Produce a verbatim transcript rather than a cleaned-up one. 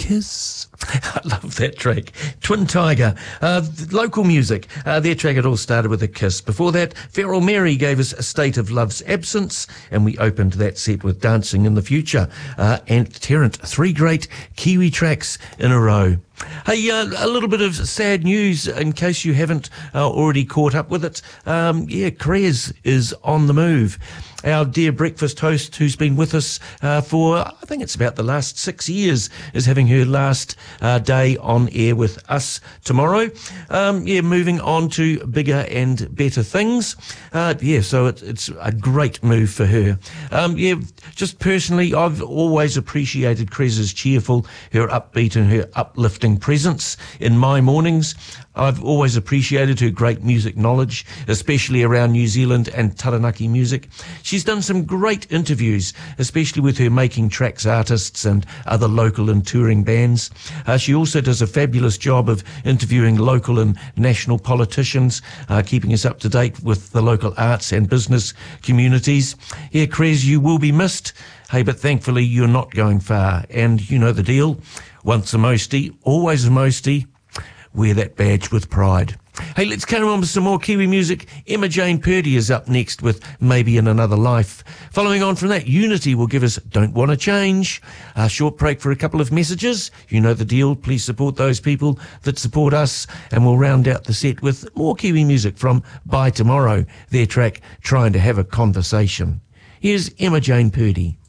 kiss. I love that track. Twin Tiger, uh, local music. Uh, their track, it all started with a kiss. Before that, Feral Mary gave us A State of Love's Absence, and we opened that set with Dancing in the Future. Uh, and Terrant, three great Kiwi tracks in a row. Hey, uh, a little bit of sad news in case you haven't uh, already caught up with it. Um, yeah, Krez is on the move. Our dear breakfast host, who's been with us uh, for, I think it's about the last six years, is having her last uh, day on air with us tomorrow. Um, yeah, moving on to bigger and better things. Uh, yeah, so it, it's a great move for her. Um, yeah, just personally, I've always appreciated Krez's cheerful, her upbeat and her uplifting presence in my mornings. I've always appreciated her great music knowledge, especially around New Zealand and Taranaki music. She's done some great interviews, especially with her Making Tracks artists and other local and touring bands. Uh, she also does a fabulous job of interviewing local and national politicians, uh, keeping us up to date with the local arts and business communities. Yeah, Krez, you will be missed. Hey, but thankfully you're not going far. And you know the deal. Once a Mosty, always a Mosty. Wear that badge with pride. Hey, let's carry on with some more Kiwi music. Emma Jane Purdy is up next with Maybe in Another Life. Following on from that, Unity will give us Don't Wanna Change. A short break for a couple of messages. You know the deal. Please support those people that support us. And we'll round out the set with more Kiwi music from By Tomorrow, their track Trying to Have a Conversation. Here's Emma Jane Purdy.